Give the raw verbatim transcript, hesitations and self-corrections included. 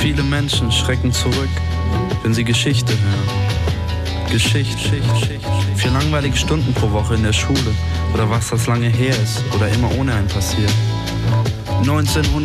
Viele Menschen schrecken zurück, wenn sie Geschichte hören. Geschichte, Geschichte. Vier langweilige Stunden pro Woche in der Schule oder was das lange her ist oder immer ohne einen passiert. neunzehnhundert